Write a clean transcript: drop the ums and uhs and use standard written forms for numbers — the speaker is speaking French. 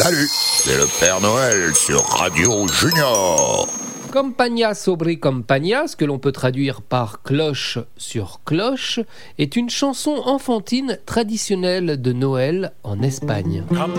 Salut, c'est le Père Noël sur Radio Junior. Campagna sobre campagna, ce que l'on peut traduire par cloche sur cloche, est une chanson enfantine traditionnelle de Noël en Espagne.